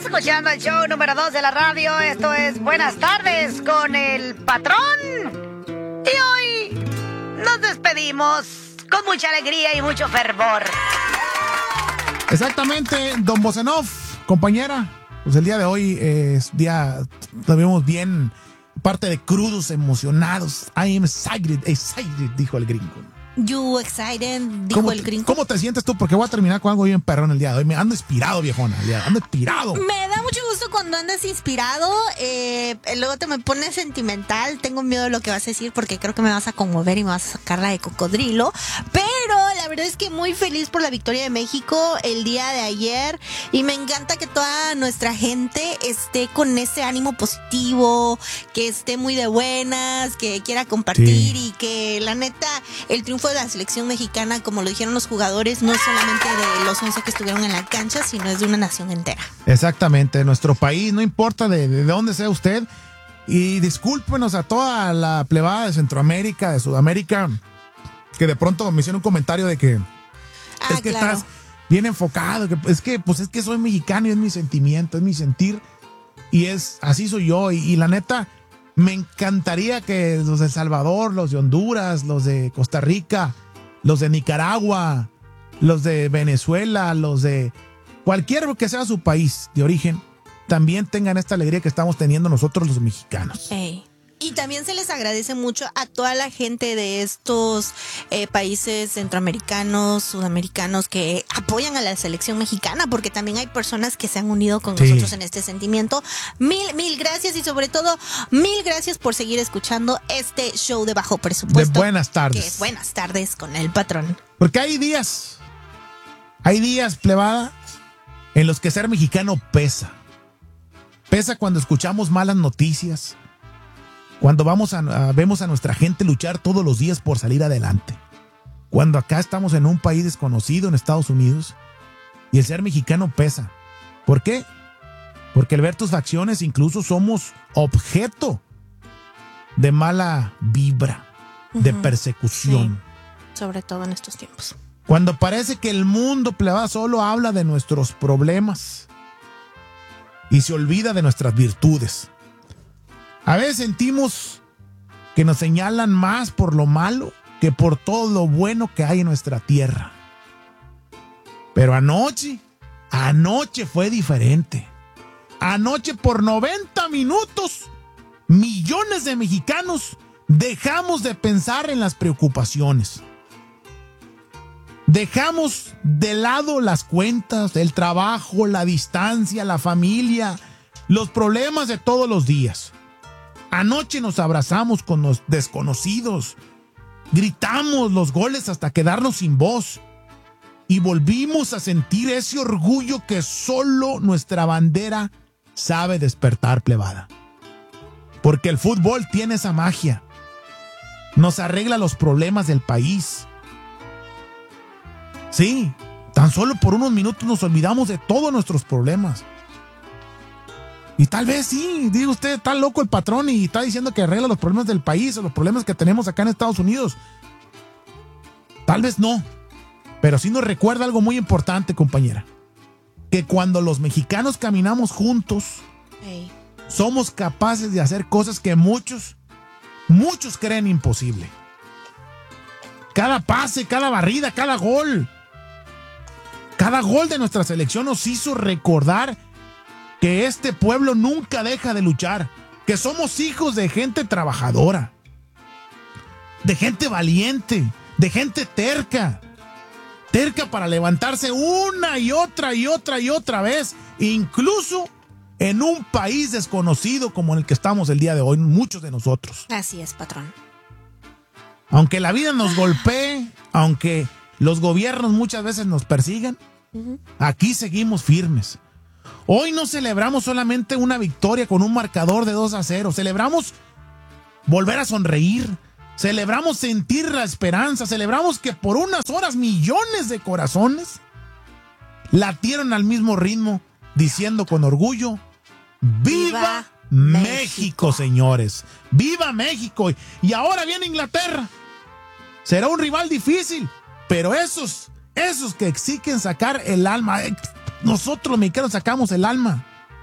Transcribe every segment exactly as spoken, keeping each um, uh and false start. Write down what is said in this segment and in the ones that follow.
escuchando el show número dos de la radio. Esto es Buenas Tardes con el Patrón. Y hoy nos despedimos con mucha alegría y mucho fervor. Exactamente, don Bosenov, compañera. Pues el día de hoy es día, lo vemos bien, parte de crudos, emocionados. I am excited, excited, dijo el gringo. You excited, dijo el gringo. ¿Cómo te sientes tú? Porque voy a terminar con algo bien perrón el día de hoy. Me ando inspirado, viejona. El día de hoy. Ando inspirado. Me da mucho gusto cuando andas inspirado. Eh, luego te me pones sentimental. Tengo miedo de lo que vas a decir porque creo que me vas a conmover y me vas a sacar la de cocodrilo. Pero la verdad es que muy feliz por la victoria de México el día de ayer. Y me encanta que toda nuestra gente esté con ese ánimo positivo, que esté muy de buenas, que quiera compartir sí. Y que la neta, el triunfo de la selección mexicana, como lo dijeron los jugadores, no es solamente de los once que estuvieron en la cancha, sino es de una nación entera. Exactamente, nuestro país, no importa de, de dónde sea usted, y discúlpenos a toda la plebada de Centroamérica, de Sudamérica, que de pronto me hicieron un comentario de que ah, es que claro. Estás bien enfocado, que es que pues es que soy mexicano y es mi sentimiento, es mi sentir, y es así soy yo, y, y la neta me encantaría que los de El Salvador, los de Honduras, los de Costa Rica, los de Nicaragua, los de Venezuela, los de cualquier que sea su país de origen, también tengan esta alegría que estamos teniendo nosotros los mexicanos. Hey. Y también se les agradece mucho a toda la gente de estos eh, países centroamericanos, sudamericanos que apoyan a la selección mexicana, porque también hay personas que se han unido con sí. nosotros en este sentimiento. Mil, mil gracias y sobre todo mil gracias por seguir escuchando este show de bajo presupuesto. De Buenas Tardes. Que es Buenas Tardes con el Patrón. Porque hay días, hay días, plebada, en los que ser mexicano pesa. Pesa cuando escuchamos malas noticias. Cuando vamos a, a, vemos a nuestra gente luchar todos los días por salir adelante. Cuando acá estamos en un país desconocido, en Estados Unidos, y el ser mexicano pesa. ¿Por qué? Porque al ver tus facciones incluso somos objeto de mala vibra, uh-huh. de persecución. Sí, sobre todo en estos tiempos. Cuando parece que el mundo plebada solo habla de nuestros problemas y se olvida de nuestras virtudes. A veces sentimos que nos señalan más por lo malo que por todo lo bueno que hay en nuestra tierra. Pero anoche, anoche fue diferente. Anoche por noventa minutos, millones de mexicanos dejamos de pensar en las preocupaciones. Dejamos de lado las cuentas, el trabajo, la distancia, la familia, los problemas de todos los días. Anoche nos abrazamos con los desconocidos, gritamos los goles hasta quedarnos sin voz y volvimos a sentir ese orgullo que solo nuestra bandera sabe despertar, plebada. Porque el fútbol tiene esa magia, nos arregla los problemas del país. Sí, tan solo por unos minutos nos olvidamos de todos nuestros problemas. Y tal vez sí, diga usted, está loco el patrón y está diciendo que arregla los problemas del país o los problemas que tenemos acá en Estados Unidos. Tal vez no, pero sí nos recuerda algo muy importante, compañera. Que cuando los mexicanos caminamos juntos, hey. somos capaces de hacer cosas que muchos, muchos creen imposible. Cada pase, cada barrida, cada gol. Cada gol de nuestra selección nos hizo recordar que este pueblo nunca deja de luchar, que somos hijos de gente trabajadora, de gente valiente, de gente terca, terca para levantarse una y otra y otra y otra vez, incluso en un país desconocido como el que estamos el día de hoy, muchos de nosotros. Así es, patrón. Aunque la vida nos golpee, aunque los gobiernos muchas veces nos persigan, uh-huh. aquí seguimos firmes. Hoy no celebramos solamente una victoria con un marcador de dos a cero. Celebramos volver a sonreír. Celebramos sentir la esperanza. Celebramos que por unas horas millones de corazones latieron al mismo ritmo, diciendo con orgullo: ¡Viva, ¡Viva México, México, señores! ¡Viva México! Y ahora viene Inglaterra. Será un rival difícil, pero esos, esos que exigen sacar el alma... Nosotros los mexicanos sacamos el alma.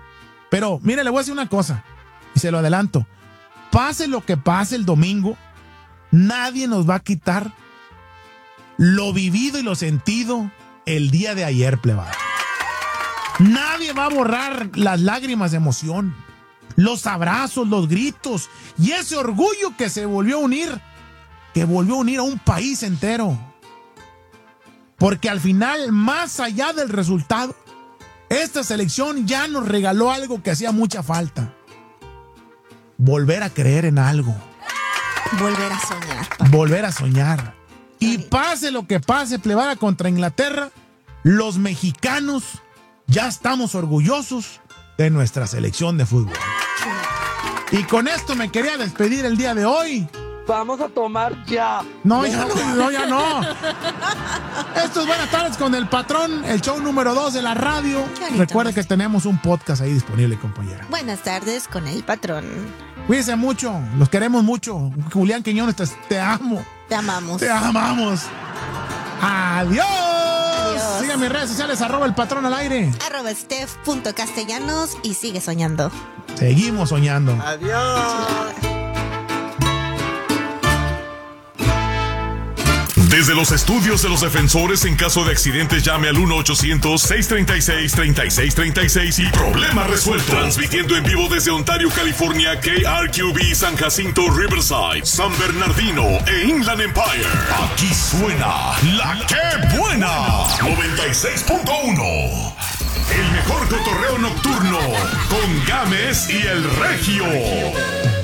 Pero, mire, le voy a decir una cosa, y se lo adelanto. Pase lo que pase el domingo, nadie nos va a quitar lo vivido y lo sentido el día de ayer, plebada. Nadie va a borrar las lágrimas de emoción, los abrazos, los gritos y ese orgullo que se volvió a unir, que volvió a unir a un país entero. Porque al final, más allá del resultado, esta selección ya nos regaló algo que hacía mucha falta. Volver a creer en algo. Volver a soñar. Volver a soñar. Y pase lo que pase, plebada, contra Inglaterra, los mexicanos ya estamos orgullosos de nuestra selección de fútbol. Y con esto me quería despedir el día de hoy. Vamos a tomar ya. No, ya no, no, ya no. Esto es Buenas Tardes con el Patrón, el show número dos de la radio. Recuerde que tenemos un podcast ahí disponible, compañera. Buenas tardes con el Patrón. Cuídense mucho, los queremos mucho. Julián Quiñones, te, te amo. Te amamos. Te amamos. Adiós. Adiós. Sigan mis redes sociales, arroba el Patrón al aire. Arroba steph.castellanos y sigue soñando. Seguimos soñando. Adiós. Desde los estudios de los defensores, en caso de accidentes, llame al uno ochocientos, seiscientos treinta y seis, treinta y seis treinta y seis y problema resuelto. Transmitiendo en vivo desde Ontario, California, K R Q B, San Jacinto, Riverside, San Bernardino e Inland Empire. Aquí suena la que buena. noventa y seis punto uno. El mejor cotorreo nocturno con Gámez y el Regio.